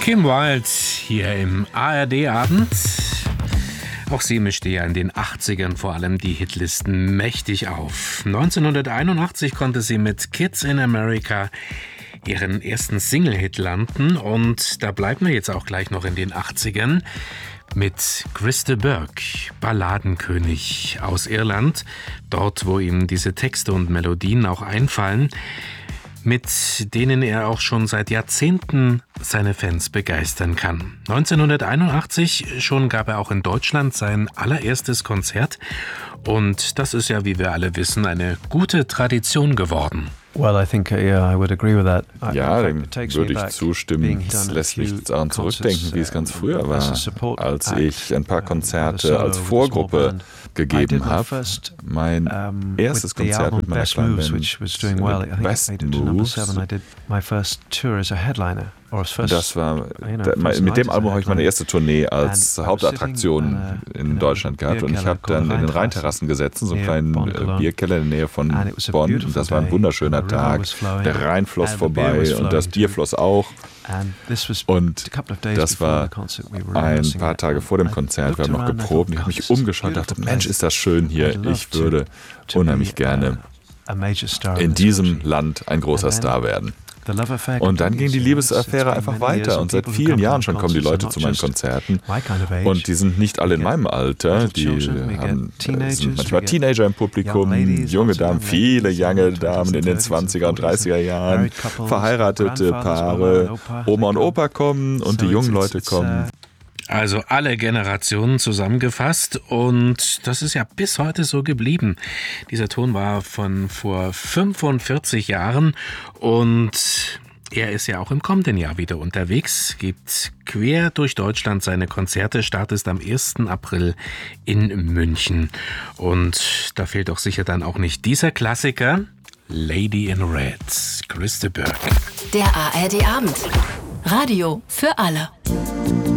Kim Wilde hier im ARD-Abend. Auch sie mischte ja in den 80ern vor allem die Hitlisten mächtig auf. 1981 konnte sie mit Kids in America ihren ersten Single-Hit landen. Und da bleiben wir jetzt auch gleich noch in den 80ern mit Chris de Burgh, Balladenkönig aus Irland. Dort, wo ihm diese Texte und Melodien auch einfallen, mit denen er auch schon seit Jahrzehnten seine Fans begeistern kann. 1981 schon gab er auch in Deutschland sein allererstes Konzert. Und das ist ja, wie wir alle wissen, eine gute Tradition geworden. Well, I think, I would agree with that. Ja, dem würde ich zustimmen. Es lässt mich daran zurückdenken, wie es ganz früher war, als ich ein paar Konzerte als Vorgruppe gegeben habe. Mein erstes Konzert mit meiner kleinen Band, West Moves. Das war, mit dem Album habe ich meine erste Tournee als Hauptattraktion in Deutschland gehabt und ich habe dann in den Rheinterrassen gesessen, so einen kleinen Bierkeller in der Nähe von Bonn, und das war ein wunderschöner Tag. Der Rhein floss vorbei und das Bier floss auch. Und das war ein paar Tage vor dem Konzert. Wir haben noch geprobt und ich habe mich umgeschaut und dachte, Mensch, ist das schön hier. Ich würde unheimlich gerne in diesem Land ein großer Star werden. Und dann ging die Liebesaffäre einfach weiter und seit vielen Jahren schon kommen die Leute zu meinen Konzerten und die sind nicht alle in meinem Alter, die sind manchmal Teenager im Publikum, junge Damen, viele junge Damen in den 20er und 30er Jahren, verheiratete Paare, Oma und Opa kommen und die jungen Leute kommen. Also alle Generationen zusammengefasst und das ist ja bis heute so geblieben. Dieser Ton war von vor 45 Jahren und er ist ja auch im kommenden Jahr wieder unterwegs, gibt quer durch Deutschland seine Konzerte, Start ist am 1. April in München. Und da fehlt doch sicher dann auch nicht dieser Klassiker, Lady in Red, Chris de Burgh. Der ARD-Abend. Radio für alle.